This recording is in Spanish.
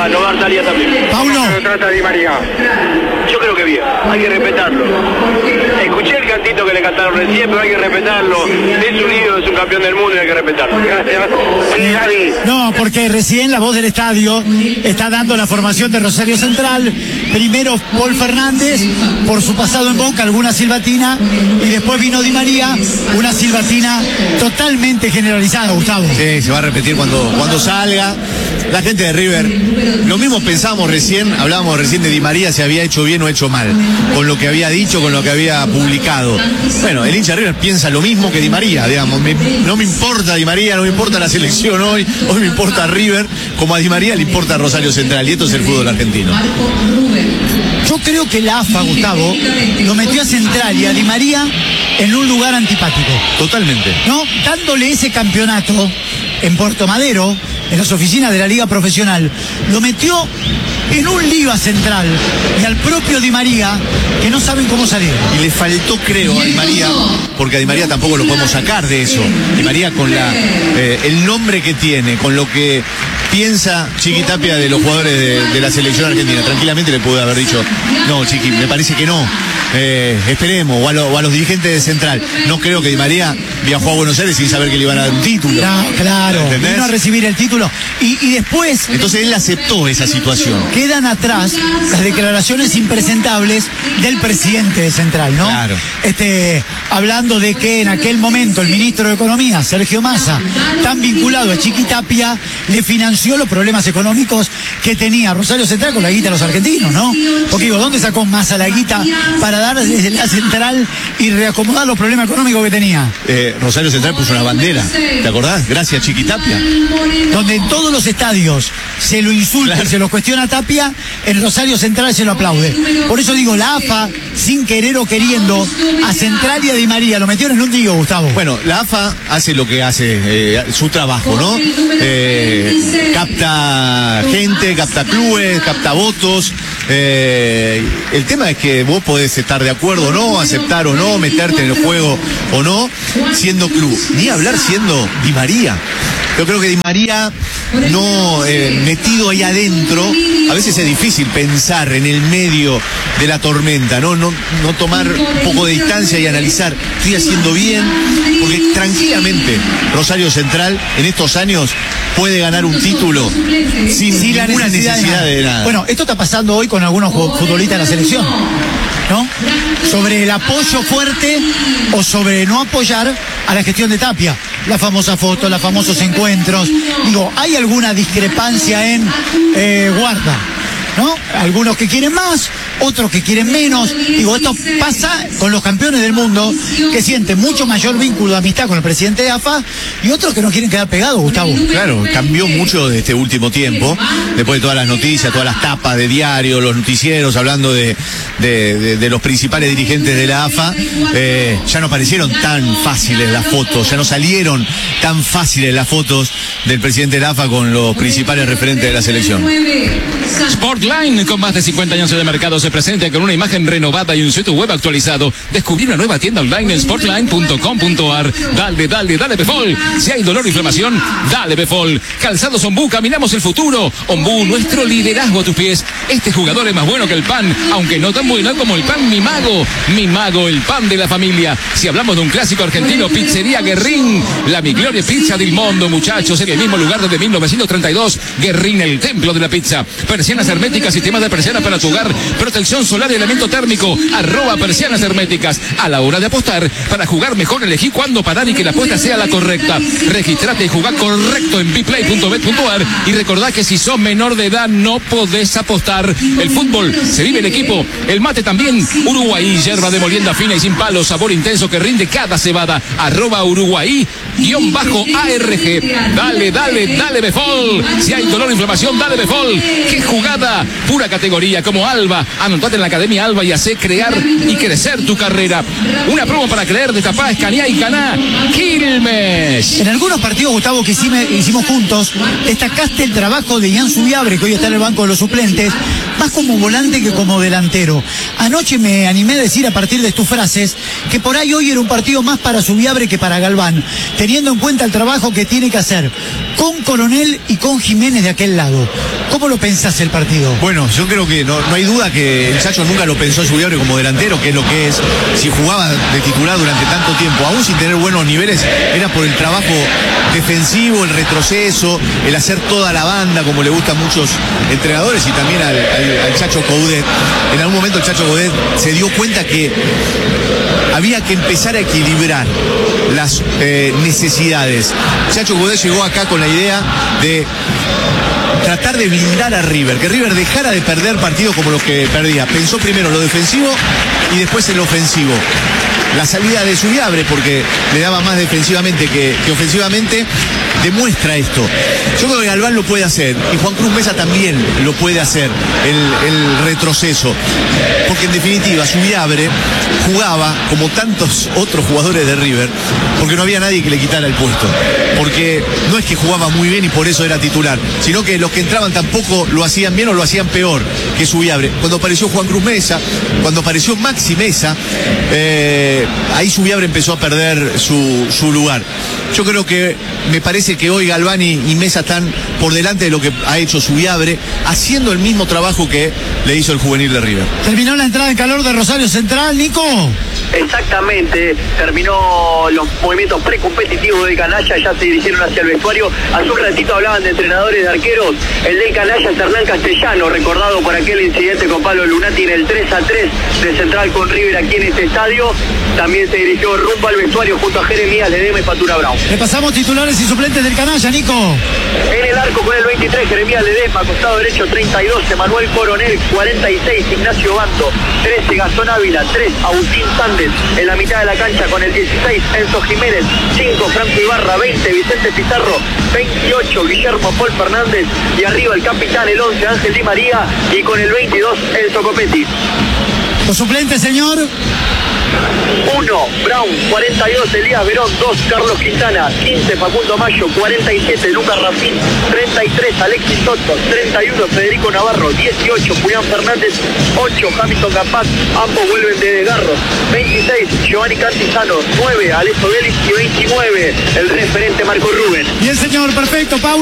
lo va a Artalia también. Paulo. Trata Di María. Yo creo que bien, hay que respetarlo. Escuché el cantito que le cantaron recién, pero hay que respetarlo. Es un ídolo, es un campeón del mundo y hay que respetarlo. No, porque recién la voz del estadio está dando la formación de Rosario Central. Primero Paul Fernández, por su pasado en Boca, alguna silbatina, y después vino Di María, una silbatina totalmente generalizada, Gustavo. Sí, se va a repetir cuando salga. La gente de River, lo mismo pensábamos recién, hablábamos recién de Di María, si había hecho bien o hecho mal, con lo que había dicho, con lo que había publicado. Bueno, el hincha de River piensa lo mismo que Di María, digamos, no me importa Di María, no me importa la selección hoy me importa River, como a Di María le importa Rosario Central, y esto es el fútbol argentino. Yo creo que la AFA, Gustavo, lo metió a Central y a Di María en un lugar antipático. Totalmente. ¿No? Dándole ese campeonato en Puerto Madero, en las oficinas de la Liga Profesional, lo metió en un lío a Central y al propio Di María, que no saben cómo salir. Y le faltó, creo, a Di María, porque a Di María tampoco lo podemos sacar de eso. Di María con el nombre que tiene, con lo que piensa Chiqui Tapia de los jugadores de la selección argentina, tranquilamente le pudo haber dicho, no, Chiqui, me parece que no. Esperemos, o a los dirigentes de Central. No creo que Di María viajó a Buenos Aires sin saber que le iban a dar un título. No, claro, ¿entendés? Vino a recibir el título y después... Entonces él aceptó esa situación. Quedan atrás las declaraciones impresentables del presidente de Central, ¿no? Claro. Hablando de que en aquel momento el ministro de Economía, Sergio Massa, tan vinculado a Chiqui Tapia, le financió los problemas económicos que tenía Rosario Central con la guita de los argentinos, ¿no? Porque digo, ¿dónde sacó Massa la guita para dar desde la Central y reacomodar los problemas económicos que tenía? Rosario Central puso una bandera, ¿te acordás? Gracias, Chiqui Tapia. Donde en todos los estadios se lo insulta, claro, se lo cuestiona a Tapia, en Rosario Central se lo aplaude. Por eso digo, la AFA, sin querer o queriendo, a Central y a Di María lo metieron en un lío, Gustavo. Bueno, la AFA hace lo que hace, su trabajo, ¿no? Capta gente, capta clubes, capta votos. El tema es que vos podés estar de acuerdo o no, aceptar o no, meterte en el juego o no, siendo club. Ni hablar siendo Di María. Yo creo que Di María, no metido ahí adentro, a veces es difícil pensar en el medio de la tormenta, no tomar un poco de distancia y analizar, estoy haciendo bien, porque tranquilamente Rosario Central en estos años puede ganar un título sin ninguna necesidad de nada. Bueno, esto está pasando hoy con algunos futbolistas de la selección, ¿no? Sobre el apoyo fuerte o sobre no apoyar a la gestión de Tapia. La famosa foto, los famosos encuentros. Digo, hay alguna discrepancia en guarda, ¿no? Algunos que quieren más, otros que quieren menos. Digo, esto pasa con los campeones del mundo que sienten mucho mayor vínculo de amistad con el presidente de AFA y otros que no quieren quedar pegados, Gustavo. Claro, cambió mucho de este último tiempo, después de todas las noticias, todas las tapas de diario, los noticieros hablando de los principales dirigentes de la AFA. Ya no parecieron tan fáciles las fotos, ya no salieron tan fáciles las fotos del presidente de la AFA con los principales referentes de la selección. Sportline, con más de 50 años de mercado, se presenta con una imagen renovada y un sitio web actualizado. Descubrí una nueva tienda online en sportline.com.ar. Dale Befol. Si hay dolor o inflamación, dale Befol. Calzados Ombú, caminamos el futuro. Ombú, nuestro liderazgo a tus pies. Este jugador es más bueno que el pan, aunque no tan bueno como el pan Mi Mago. Mi Mago, el pan de la familia. Si hablamos de un clásico argentino, Pizzería Guerrín. La migliore pizza del mundo, muchachos. En el mismo lugar desde 1932. Guerrín, el templo de la pizza. Persianas herméticas, sistemas de persianas para tu hogar, protección solar y elemento térmico, @persianas herméticas. A la hora de apostar, para jugar mejor elegí cuándo parar y que la apuesta sea la correcta. Registrate y jugá correcto en bplay.bet.ar y recordá que si sos menor de edad no podés apostar. El fútbol se vive en equipo, el mate también. Uruguay, yerba de molienda fina y sin palos, sabor intenso que rinde cada cebada. @Uruguay_ARG. Dale Befol. Si hay dolor o inflamación, dale Befol. ¡Qué jugada! Pura categoría, como Alba. Anotate en la Academia Alba y hacé crear y crecer tu carrera. Una promo para creer, destapá, escaneá y ganá. ¡Quilmes! En algunos partidos, Gustavo, que hicimos juntos, destacaste el trabajo de Ian Subiabre, que hoy está en el banco de los suplentes, más como volante que como delantero. Anoche me animé a decir, a partir de tus frases, que por ahí hoy era un partido más para Subiabre que para Galván, teniendo en cuenta el trabajo que tiene que hacer con Coronel y con Jiménez de aquel lado. ¿Cómo lo pensás más el partido. Bueno, yo creo que no hay duda que el Chacho nunca lo pensó Juliabre como delantero, que es lo que es. Si jugaba de titular durante tanto tiempo, aún sin tener buenos niveles, era por el trabajo defensivo, el retroceso, el hacer toda la banda, como le gusta a muchos entrenadores, y también al Chacho Coudet. En algún momento el Chacho Coudet se dio cuenta que había que empezar a equilibrar las necesidades. Chacho Coudet llegó acá con la idea de tratar de blindar a River, que River dejara de perder partidos como los que perdía. Pensó primero en lo defensivo y después en lo ofensivo. La salida de Juliabre, porque le daba más defensivamente que ofensivamente, demuestra esto. Yo creo que Galván lo puede hacer, y Juan Cruz Mesa también lo puede hacer, el retroceso. Porque en definitiva, Juliabre jugaba como tantos otros jugadores de River, porque no había nadie que le quitara el puesto. Porque no es que jugaba muy bien y por eso era titular, sino que los que entraban tampoco lo hacían bien o lo hacían peor que Juliabre. Cuando apareció Juan Cruz Mesa, cuando apareció Maxi Mesa, ahí Juliabre empezó a perder su lugar. Yo creo que me parece que hoy Galván y Mesa están por delante de lo que ha hecho Juliabre, haciendo el mismo trabajo que le hizo el juvenil de River. Terminó la entrada en calor de Rosario Central, Nico. Exactamente, terminó los movimientos precompetitivos del Canalla, ya se dirigieron hacia el vestuario. Hace un ratito hablaban de entrenadores, de arqueros. El del Canalla es Hernán Castellano, recordado por aquel incidente con Pablo Lunati en el 3-3 de Central con River aquí en este estadio. También se dirigió rumbo al vestuario junto a Jeremías Ledesma y Fatura Brown. Repasamos titulares y suplentes del Canalla, Nico. En el arco con el 23, Jeremías Ledesma, costado derecho 32, Emanuel Coronel, 46, Ignacio Bando, 13, Gastón Ávila, 3, Agustín Sández. En la mitad de la cancha con el 16, Enzo Jiménez, 5, Franco Ibarra, 20, Vicente Pizarro, 28, Guillermo Paul Fernández, y arriba el capitán, el 11, Ángel Di María, y con el 22, Enzo Copetti. Los suplentes, señor. 1, Brown, 42, Elías Verón, 2, Carlos Quintana, 15, Facundo Mayo, 47, Lucas Rafín, 33, Alexis Soto, 31, Federico Navarro, 18, Julián Fernández, 8, Hamilton Campas, ambos vuelven de Desgarros, 26, Giovanni Cantizano, 9, Alejo Vélez y 29, el referente Marco Rubén. Bien, señor, perfecto, Pablo.